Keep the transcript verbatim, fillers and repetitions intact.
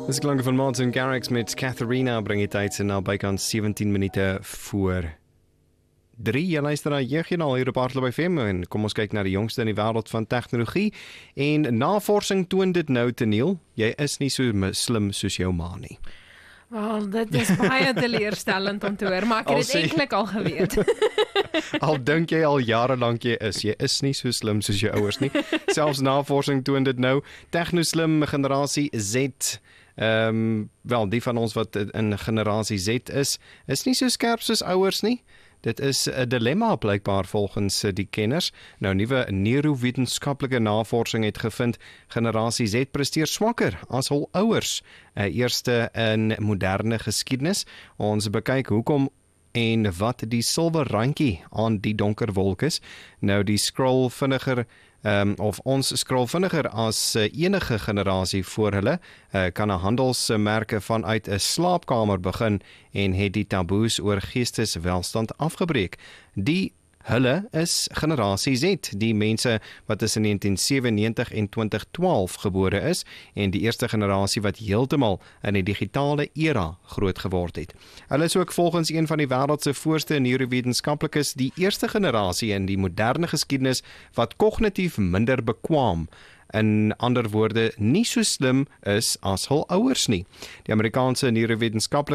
Dis klanke van Martin Garrix met Katharina bring die tyd na bykans sewentien minute voor drie. Jy luister na Jeugjoernaal hier op Hartlepoort F M en kom ons kyk na die jongste in die wêreld van tegnologie en navorsing toon dit nou Teniel, jy is nie so slim soos jou ma nie. Wel, dit is baie teleurstellend om te hoor, maar ek het dit eintlik al geweet. Al dink jy al jare lank jy is, jy is nie so slim soos jou ouers nie. Selfs navorsing toon dit nou. Technoslim generasie Z, ehm um, wel die van ons wat in generasie Z is, is nie so skerp soos ouers nie. Dit is 'n dilemma blykbaar volgens die kenners. Nou nuwe neurowetenskaplike navorsing het gevind generasie Z presteer swakker as hul ouers. 'n Eerste in moderne geskiedenis. Ons bekyk hoekom en wat die silwer randjie aan die donker wolk is. Nou die scroll vinniger Um, of ons scroll vinniger as uh, enige generasie voor hulle, uh, kan 'n handelsmerke vanuit 'n slaapkamer begin en het die taboes oor geesteswelstand afgebreek. Die hulle is generasie Z, die mense wat tussen negentien sewennegentig en twintig twaalf gebore is en die eerste generasie wat heeltemal in die digitale era groot geword het. Hulle is ook volgens een van die wêreld se voorste neurowetenskaplikes die eerste generasie in die moderne geskiedenis wat kognitief minder bekwaam, in ander woorde nie so slim is as hul ouers nie. Die Amerikaanse neurowetenskaplike